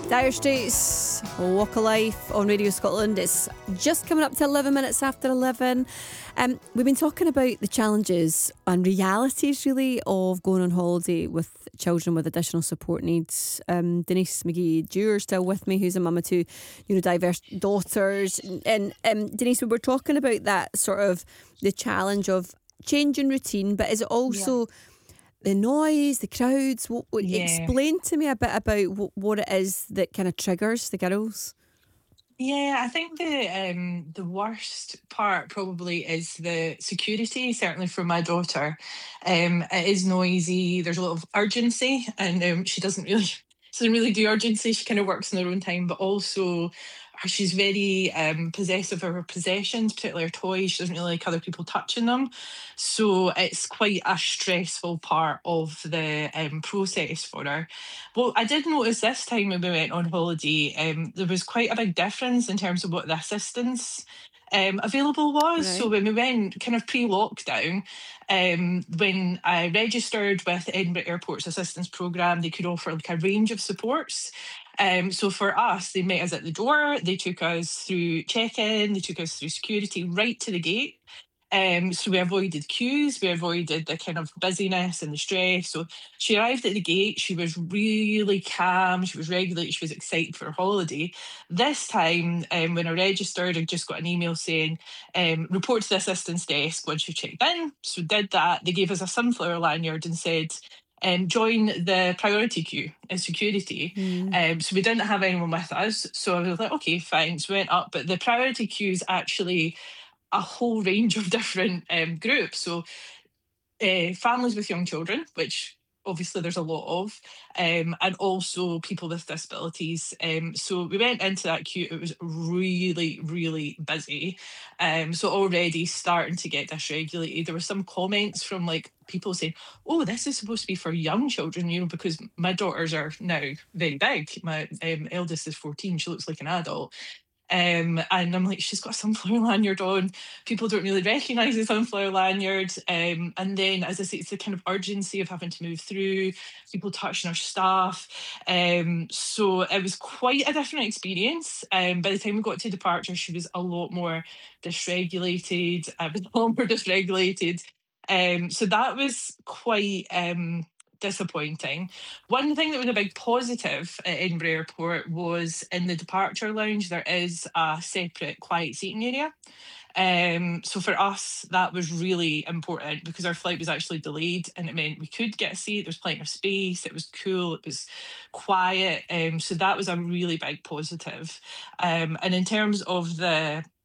Dire Straits, Walk of Life on Radio Scotland. It's just coming up to 11 minutes after 11. We've been talking about the challenges and realities, really, of going on holiday with children with additional support needs. Denise McGee, you're still with me, who's a mum of two neurodiverse daughters. And Denise, we were talking about that sort of the challenge of changing routine, but is it also the noise, the crowds? Explain to me a bit about what it is that kind of triggers the girls. Yeah, I think the worst part probably is the security, certainly for my daughter. It is noisy, there's a lot of urgency, and she doesn't really do urgency. She kind of works in her own time, but also she's very possessive of her possessions, particularly her toys. She doesn't really like other people touching them. So it's quite a stressful part of the process for her. Well, I did notice this time when we went on holiday, there was quite a big difference in terms of what the assistance available was. So Right. when we went kind of pre-lockdown, when I registered with Edinburgh Airport's assistance programme, they could offer like a range of supports. So for us, they met us at the door, they took us through check-in, they took us through security right to the gate. So we avoided queues, we avoided the kind of busyness and the stress. So she arrived at the gate, she was really calm, she was regulated, she was excited for her holiday. This time, when I registered, I just got an email saying, report to the assistance desk once you checked in. So we did that. They gave us a sunflower lanyard and said, join the priority queue in security. So we didn't have anyone with us. So I was like, okay, fine. So we went up, but the priority queue is actually a whole range of different groups. So families with young children, which obviously there's a lot of, and also people with disabilities. So we went into that queue. It was really, really busy. So already starting to get dysregulated. There were some comments from like people saying, "Oh, this is supposed to be for young children," because my daughters are now very big. My eldest is 14. She looks like an adult. And I'm like, she's got a sunflower lanyard on. People don't really recognise the sunflower lanyard. And then, as I say, it's the kind of urgency of having to move through, people touching our staff. So it was quite a different experience. By the time we got to departure, she was a lot more dysregulated. I was a lot more dysregulated. So that was quite disappointing. One thing that was a big positive at Edinburgh Airport was in the departure lounge, there is a separate quiet seating area. So for us, that was really important because our flight was actually delayed and it meant we could get a seat. There was plenty of space. It was cool. It was quiet. So that was a really big positive. And in terms of the